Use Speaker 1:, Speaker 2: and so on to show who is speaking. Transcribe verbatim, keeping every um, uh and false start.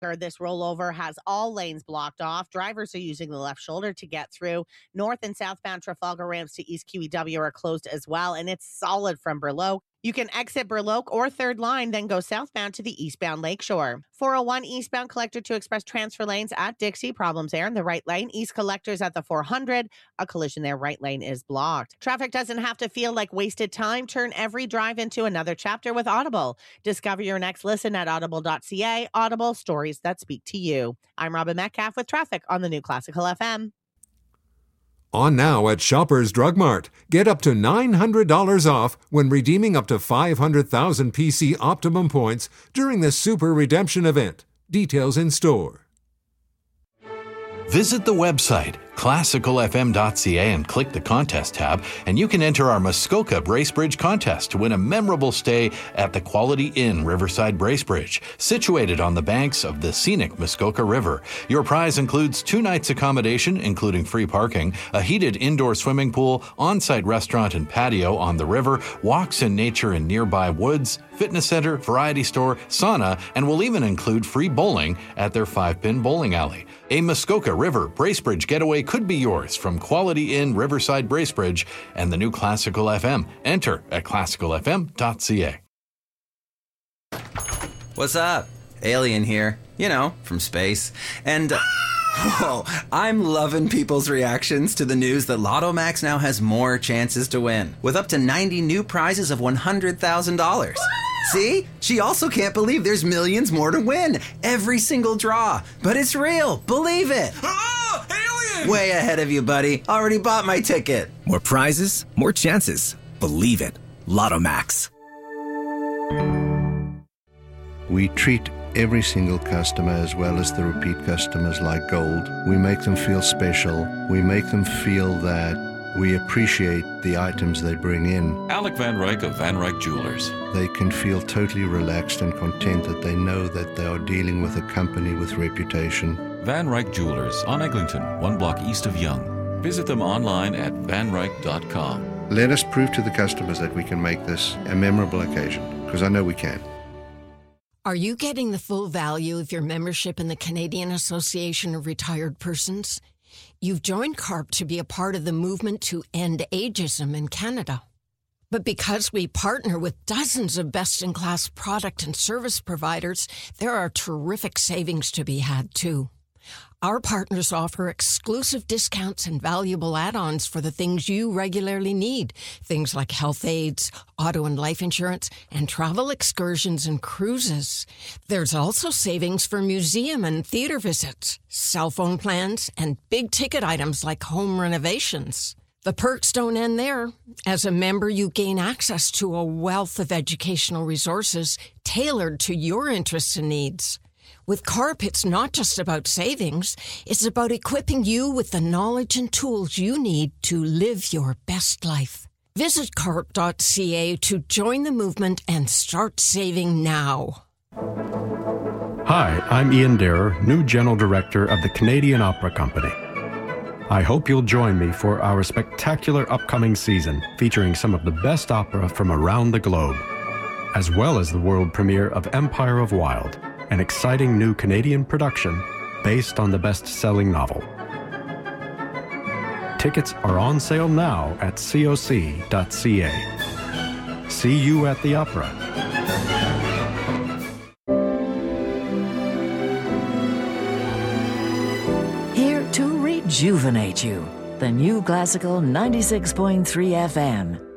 Speaker 1: This rollover has all lanes blocked off. Drivers are using the left shoulder to get through. North and southbound Trafalgar ramps to East Q E W are closed as well, and it's solid from Burloak. You can exit Burloak or Third Line, then go southbound to the eastbound Lakeshore. four oh one eastbound Collector to Express transfer lanes at Dixie. Problems there in the right lane. East Collectors at the four hundred. A collision there. Right lane is blocked. Traffic doesn't have to feel like wasted time. Turn every drive into another chapter with Audible. Discover your next listen at audible dot c a. Audible, stories that speak to you. I'm Robin Metcalf with traffic on the new Classical F M.
Speaker 2: On now at Shoppers Drug Mart. Get up to nine hundred dollars off when redeeming up to five hundred thousand P C Optimum points during the Super Redemption event. Details in store.
Speaker 3: Visit the website, classical f m dot c a, and click the Contest tab, and you can enter our Muskoka Bracebridge contest to win a memorable stay at the Quality Inn Riverside Bracebridge, situated on the banks of the scenic Muskoka River. Your prize includes two nights accommodation, including free parking, a heated indoor swimming pool, on-site restaurant and patio on the river, walks in nature in nearby woods, fitness center, variety store, sauna, and will even include free bowling at their five-pin bowling alley. A Muskoka River Bracebridge getaway could be yours from Quality Inn Riverside Bracebridge and the new Classical F M. Enter at classical f m dot c a.
Speaker 4: What's up? Alien here. You know, from space. And... Uh, whoa, I'm loving people's reactions to the news that Lotto Max now has more chances to win, with up to ninety new prizes of one hundred thousand dollars. See? She also can't believe there's millions more to win. Every single draw. But it's real. Believe it.
Speaker 5: Ah! Alien!
Speaker 4: Way ahead of you, buddy. Already bought my ticket.
Speaker 6: More prizes, more chances. Believe it. Lotto Max.
Speaker 7: We treat every single customer as well as the repeat customers like gold. We make them feel special. We make them feel that we appreciate the items they bring in.
Speaker 8: Alec Van Ryk of Van Ryk Jewelers.
Speaker 7: They can feel totally relaxed and content that they know that they are dealing with a company with reputation.
Speaker 8: Van Ryk Jewelers on Eglinton, one block east of Yonge. Visit them online at van ryk dot com.
Speaker 7: Let us prove to the customers that we can make this a memorable occasion, because I know we can.
Speaker 9: Are you getting the full value of your membership in the Canadian Association of Retired Persons? You've joined CARP to be a part of the movement to end ageism in Canada. But because we partner with dozens of best-in-class product and service providers, there are terrific savings to be had, too. Our partners offer exclusive discounts and valuable add-ons for the things you regularly need. Things like health aids, auto and life insurance, and travel excursions and cruises. There's also savings for museum and theater visits, cell phone plans, and big-ticket items like home renovations. The perks don't end there. As a member, you gain access to a wealth of educational resources tailored to your interests and needs. With CARP, it's not just about savings. It's about equipping you with the knowledge and tools you need to live your best life. Visit carp dot c a to join the movement and start saving now.
Speaker 10: Hi, I'm Ian Darrer, new General Director of the Canadian Opera Company. I hope you'll join me for our spectacular upcoming season, featuring some of the best opera from around the globe, as well as the world premiere of Empire of Wild, an exciting new Canadian production based on the best-selling novel. Tickets are on sale now at c o c dot c a. See you at the opera.
Speaker 11: Here to rejuvenate you, the new Classical ninety-six point three F M.